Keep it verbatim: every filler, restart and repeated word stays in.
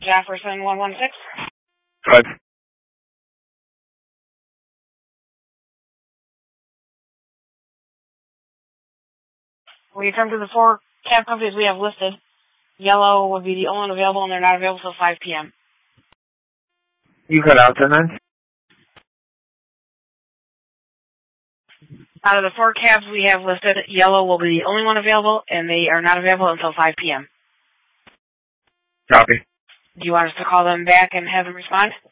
Jefferson one one six. Good. We come to the four cab companies we have listed. Yellow would be the only one available, and they're not available until five p.m. You cut out tonight? Out of the four cabs we have listed, Yellow will be the only one available, and they are not available until five p.m. Copy. Do you want us to call them back and have them respond?